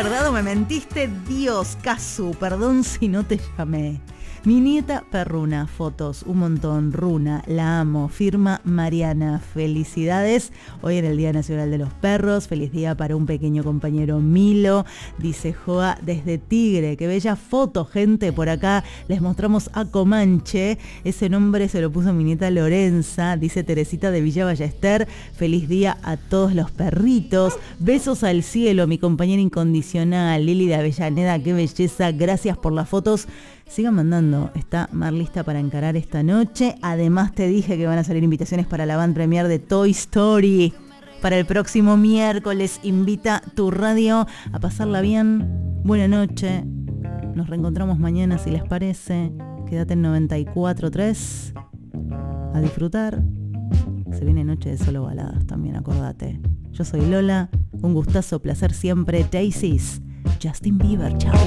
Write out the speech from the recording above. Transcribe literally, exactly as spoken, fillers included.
verdad o me mentiste? Dios, Casu, perdón si no te llamé. Mi nieta Perruna, fotos, un montón, Runa, la amo, firma Mariana, felicidades, hoy en el Día Nacional de los Perros, feliz día para un pequeño compañero Milo, dice Joa desde Tigre, qué bella foto, gente, por acá les mostramos a Comanche, ese nombre se lo puso mi nieta Lorenza, dice Teresita de Villa Ballester, feliz día a todos los perritos, besos al cielo, mi compañera incondicional, Lili de Avellaneda, qué belleza, gracias por las fotos. Sigan mandando, está Mar lista para encarar esta noche. Además te dije que van a salir invitaciones para la van premier de Toy Story. Para el próximo miércoles invita tu radio a pasarla bien. Buena noche. Nos reencontramos mañana si les parece. Quédate en noventa y cuatro punto tres. A disfrutar. Se viene noche de solo baladas también, acordate. Yo soy Lola. Un gustazo, placer siempre. Daisies. Justin Bieber, chao.